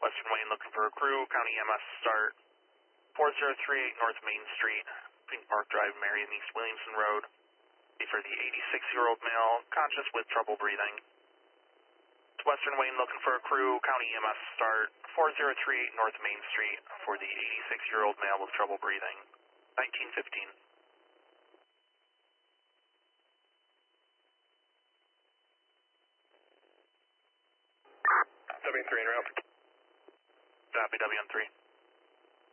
Western Wayne looking for a crew. County EMS start 4038 North Main Street, Pink Park Drive, Marion, East Williamson Road. For the 86-year-old male, conscious with trouble breathing. Western Wayne looking for a crew. County EMS start 4038 North Main Street for the 86-year-old male with trouble breathing. 1915. 73 en route. Copy, WN3.